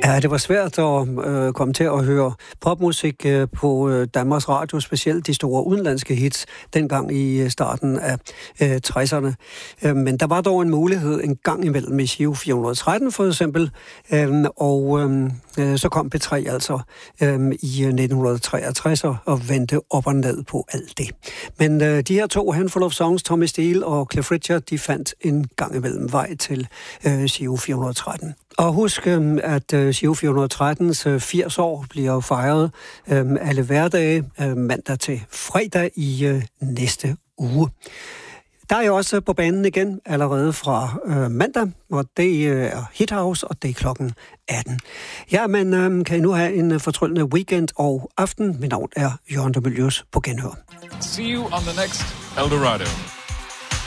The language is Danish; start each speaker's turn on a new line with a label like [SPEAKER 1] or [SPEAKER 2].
[SPEAKER 1] Ja, det var svært at komme til at høre popmusik på Danmarks Radio, specielt de store udenlandske hits, dengang i starten af 60'erne. Men der var dog en mulighed en gang imellem i Giro 413 for eksempel, og så kom P3 altså i 1963 og vendte op og ned på alt det. Men de her to Handful of Songs, Tommy Steele og Cliff Richard, de fandt en gang imellem vej til Giro 413. Og husk, at Giro 413's 80 år bliver fejret alle hverdage, mandag til fredag i næste uge. Der er jeg også på banen igen allerede fra mandag, og det er Hit House, og det er klokken 18. Ja, men kan I nu have en fortryllende weekend og aften? Mit navn er Jørgen de Mylius på genhør.
[SPEAKER 2] See you on the next Eldorado.